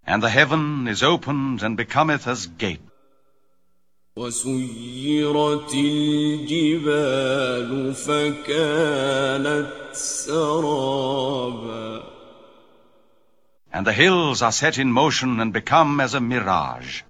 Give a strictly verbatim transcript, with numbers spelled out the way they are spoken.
And the heaven is opened and becometh as gate. وسيرت الجبال فكانت سرابا. And the hills are set in motion and become as a mirage.